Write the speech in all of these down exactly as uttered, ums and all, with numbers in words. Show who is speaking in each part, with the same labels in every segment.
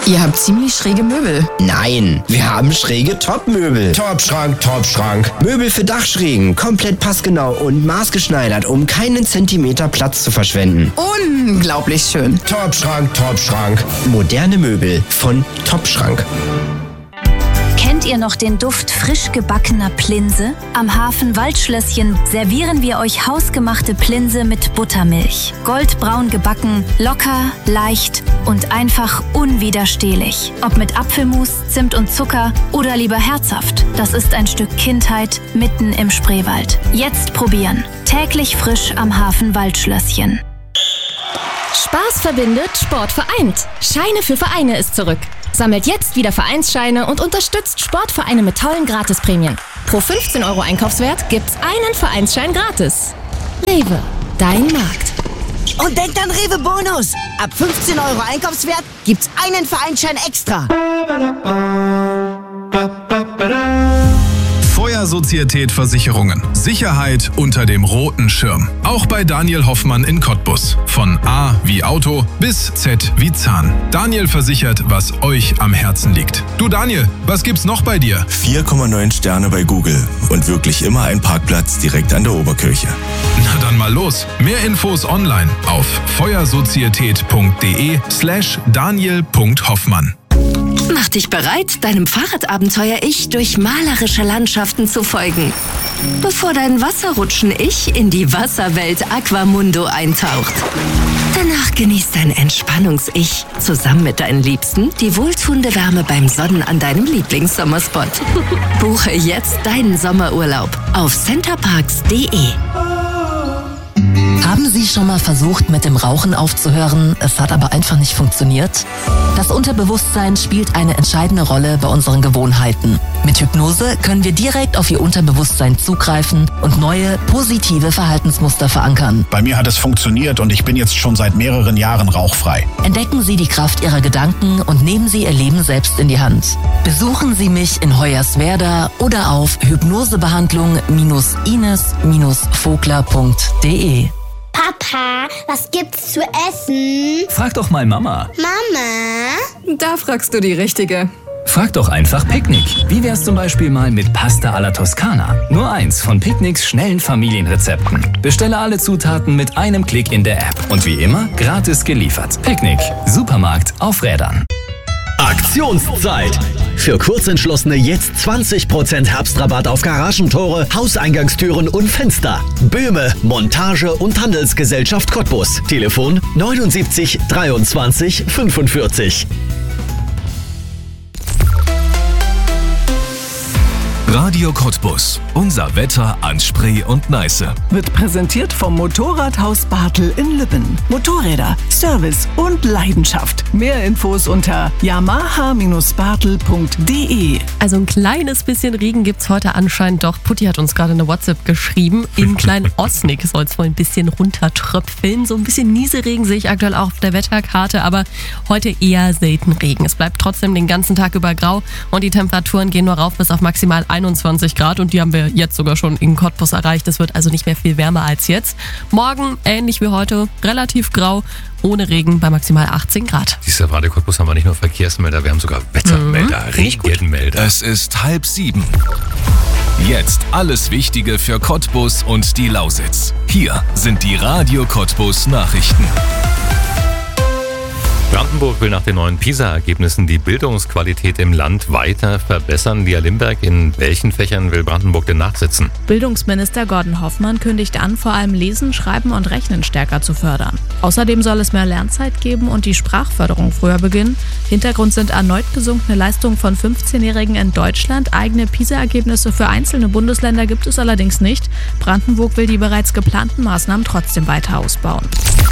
Speaker 1: Ihr habt ziemlich schräge Möbel.
Speaker 2: Nein, wir haben schräge Top-Möbel. Top-Schrank, Top-Schrank. Möbel für Dachschrägen, komplett passgenau und maßgeschneidert, um keinen Zentimeter Platz zu verschwenden.
Speaker 1: Unglaublich schön.
Speaker 2: Top-Schrank, Top-Schrank. Moderne Möbel von Top-Schrank.
Speaker 3: Kennt ihr noch den Duft frisch gebackener Plinse? Am Hafen Waldschlösschen servieren wir euch hausgemachte Plinse mit Buttermilch. Goldbraun gebacken, locker, leicht und einfach unwiderstehlich. Ob mit Apfelmus, Zimt und Zucker oder lieber herzhaft. Das ist ein Stück Kindheit mitten im Spreewald. Jetzt probieren. Täglich frisch am Hafen Waldschlösschen.
Speaker 4: Spaß verbindet, Sport vereint. Scheine für Vereine ist zurück. Sammelt jetzt wieder Vereinsscheine und unterstützt Sportvereine mit tollen Gratisprämien. Pro fünfzehn Euro Einkaufswert gibt's einen Vereinsschein gratis. Rewe, dein Markt.
Speaker 5: Und denkt an Rewe Bonus. Ab fünfzehn Euro Einkaufswert gibt's einen Vereinsschein extra.
Speaker 6: Feuersozietät Versicherungen. Sicherheit unter dem roten Schirm. Auch bei Daniel Hoffmann in Cottbus. Von A wie Auto bis Z wie Zahn. Daniel versichert, was euch am Herzen liegt. Du Daniel, was gibt's noch bei dir?
Speaker 7: vier Komma neun Sterne bei Google und wirklich immer ein Parkplatz direkt an der Oberkirche.
Speaker 6: Na dann mal los. Mehr Infos online auf feuersozietät.de slash daniel.hoffmann.
Speaker 8: Mach dich bereit, deinem Fahrradabenteuer-Ich durch malerische Landschaften zu folgen. Bevor dein Wasserrutschen-Ich in die Wasserwelt Aquamundo eintaucht. Danach genießt dein Entspannungs-Ich zusammen mit deinen Liebsten die wohltuende Wärme beim Sonnen an deinem Lieblingssommerspot. Buche jetzt deinen Sommerurlaub auf centerparks punkt de.
Speaker 9: Haben Sie schon mal versucht, mit dem Rauchen aufzuhören, es hat aber einfach nicht funktioniert? Das Unterbewusstsein spielt eine entscheidende Rolle bei unseren Gewohnheiten. Mit Hypnose können wir direkt auf Ihr Unterbewusstsein zugreifen und neue, positive Verhaltensmuster verankern.
Speaker 10: Bei mir hat es funktioniert und ich bin jetzt schon seit mehreren Jahren rauchfrei.
Speaker 9: Entdecken Sie die Kraft Ihrer Gedanken und nehmen Sie Ihr Leben selbst in die Hand. Besuchen Sie mich in Hoyerswerda oder auf hypnosebehandlung Ines Vogler punkt de.
Speaker 11: Papa, was gibt's zu essen?
Speaker 12: Frag doch mal Mama.
Speaker 11: Mama?
Speaker 1: Da fragst du die Richtige.
Speaker 12: Frag doch einfach Picknick. Wie wär's zum Beispiel mal mit Pasta alla Toskana? Nur eins von Picknicks schnellen Familienrezepten. Bestelle alle Zutaten mit einem Klick in der App. Und wie immer, gratis geliefert. Picknick. Supermarkt auf Rädern.
Speaker 13: Aktionszeit! Für Kurzentschlossene jetzt zwanzig Prozent Herbstrabatt auf Garagentore, Hauseingangstüren und Fenster. Böhme, Montage und Handelsgesellschaft Cottbus. Telefon neunundsiebzig dreiundzwanzig fünfundvierzig.
Speaker 6: Radio Cottbus. Unser Wetter an Spree und Neiße.
Speaker 14: Wird präsentiert vom Motorradhaus Bartel in Lübben. Motorräder, Service und Leidenschaft. Mehr Infos unter yamaha bartel punkt de.
Speaker 15: Also ein kleines bisschen Regen gibt's heute anscheinend doch. Putti hat uns gerade eine WhatsApp geschrieben. In Klein-Osnig soll es wohl ein bisschen runtertröpfeln. So ein bisschen Nieselregen sehe ich aktuell auch auf der Wetterkarte, aber heute eher selten Regen. Es bleibt trotzdem den ganzen Tag über grau und die Temperaturen gehen nur rauf bis auf maximal einundzwanzig Grad und die haben wir jetzt sogar schon in Cottbus erreicht. Es wird also nicht mehr viel wärmer als jetzt. Morgen, ähnlich wie heute, relativ grau, ohne Regen bei maximal achtzehn Grad.
Speaker 16: Dieser Radio Cottbus haben wir nicht nur Verkehrsmelder, wir haben sogar Wettermelder, mhm, Regenmelder.
Speaker 6: Es ist halb sieben. Jetzt alles Wichtige für Cottbus und die Lausitz. Hier sind die Radio Cottbus Nachrichten.
Speaker 16: Brandenburg will nach den neuen PISA-Ergebnissen die Bildungsqualität im Land weiter verbessern. Lia Limberg, in welchen Fächern will Brandenburg denn nachsetzen?
Speaker 17: Bildungsminister Gordon Hoffmann kündigt an, vor allem Lesen, Schreiben und Rechnen stärker zu fördern. Außerdem soll es mehr Lernzeit geben und die Sprachförderung früher beginnen. Hintergrund sind erneut gesunkene Leistungen von fünfzehnjährigen in Deutschland. Eigene PISA-Ergebnisse für einzelne Bundesländer gibt es allerdings nicht. Brandenburg will die bereits geplanten Maßnahmen trotzdem weiter ausbauen.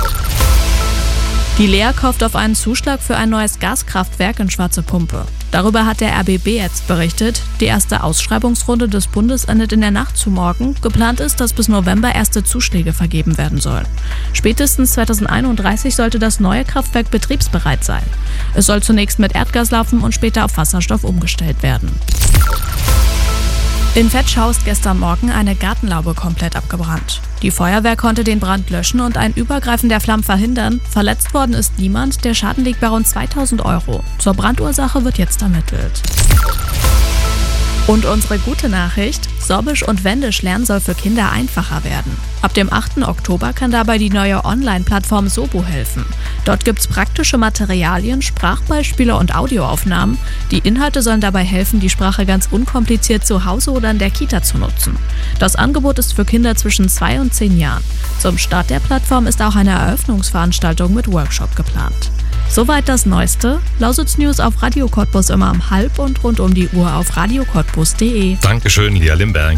Speaker 17: Die Lea kauft auf einen Zuschlag für ein neues Gaskraftwerk in Schwarze Pumpe. Darüber hat der R B B jetzt berichtet. Die erste Ausschreibungsrunde des Bundes endet in der Nacht zu morgen. Geplant ist, dass bis November erste Zuschläge vergeben werden sollen. Spätestens zweitausendeinunddreißig sollte das neue Kraftwerk betriebsbereit sein. Es soll zunächst mit Erdgas laufen und später auf Wasserstoff umgestellt werden. In Vetschau ist gestern Morgen eine Gartenlaube komplett abgebrannt. Die Feuerwehr konnte den Brand löschen und ein Übergreifen der Flammen verhindern. Verletzt worden ist niemand, der Schaden liegt bei rund zweitausend Euro. Zur Brandursache wird jetzt ermittelt. Und unsere gute Nachricht: Sorbisch und Wendisch lernen soll für Kinder einfacher werden. Ab dem achten Oktober kann dabei die neue Online-Plattform Sobo helfen. Dort gibt's praktische Materialien, Sprachbeispiele und Audioaufnahmen. Die Inhalte sollen dabei helfen, die Sprache ganz unkompliziert zu Hause oder in der Kita zu nutzen. Das Angebot ist für Kinder zwischen zwei und zehn Jahren. Zum Start der Plattform ist auch eine Eröffnungsveranstaltung mit Workshop geplant. Soweit das Neueste. Lausitz News auf Radio Cottbus immer um halb und rund um die Uhr auf radio cottbus punkt de.
Speaker 16: Dankeschön, Lia Limberg.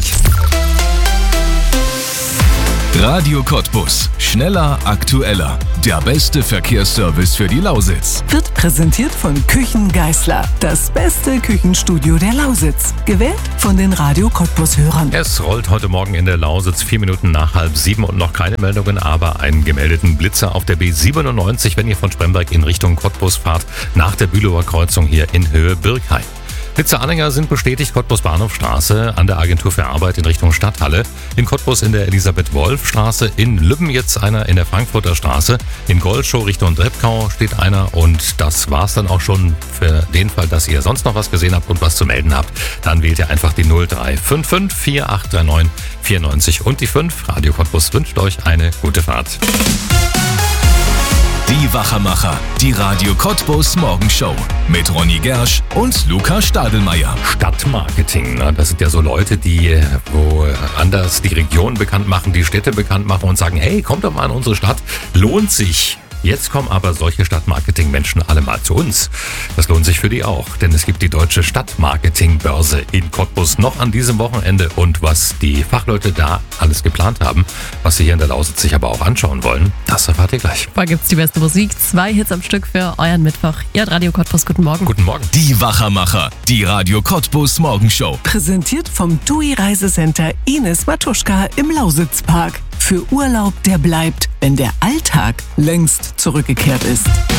Speaker 6: Radio Cottbus. Schneller, aktueller. Der beste Verkehrsservice für die Lausitz.
Speaker 14: Wird präsentiert von Küchen Geißler. Das beste Küchenstudio der Lausitz. Gewählt von den Radio Cottbus-Hörern.
Speaker 16: Es rollt heute Morgen in der Lausitz vier Minuten nach halb sieben und noch keine Meldungen, aber einen gemeldeten Blitzer auf der B siebenundneunzig, wenn ihr von Spremberg in Richtung Cottbus fahrt, nach der Bülower Kreuzung hier in Höhe Birkheim. Blitzeranhänger sind bestätigt: Cottbus Bahnhofstraße an der Agentur für Arbeit in Richtung Stadthalle, in Cottbus in der Elisabeth-Wolf-Straße, in Lübben jetzt einer in der Frankfurter Straße, in Goldschow Richtung Drebkau steht einer, und das war's dann auch schon für den Fall, dass ihr sonst noch was gesehen habt und was zu melden habt. Dann wählt ihr einfach die null drei fünf fünf vier acht drei neun vier neun und die fünf. Radio Cottbus wünscht euch eine gute Fahrt.
Speaker 6: Die Wachermacher, die Radio Cottbus Morgenshow mit Ronny Gersch und Luca Stadelmeier.
Speaker 16: Stadtmarketing, ne? Das sind ja so Leute, die wo anders die Region bekannt machen, die Städte bekannt machen und sagen, hey, kommt doch mal in unsere Stadt, lohnt sich. Jetzt kommen aber solche Stadtmarketing-Menschen alle mal zu uns. Das lohnt sich für die auch, denn es gibt die Deutsche Stadtmarketing-Börse in Cottbus noch an diesem Wochenende. Und was die Fachleute da alles geplant haben, was sie hier in der Lausitz sich aber auch anschauen wollen, das erfahrt ihr gleich.
Speaker 15: Da gibt's die beste Musik, zwei Hits am Stück für euren Mittwoch. Ihr habt Radio Cottbus, guten Morgen.
Speaker 16: Guten Morgen.
Speaker 6: Die Wachermacher, die Radio Cottbus Morgenshow.
Speaker 14: Präsentiert vom T U I Reisecenter Ines Matuschka im Lausitzpark. Für Urlaub, der bleibt, wenn der Alltag längst zurückgekehrt ist.